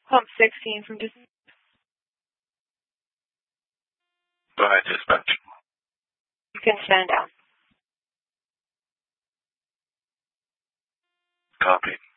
Pump 16 from dispatch. Go ahead, dispatch. You can stand down. Copy.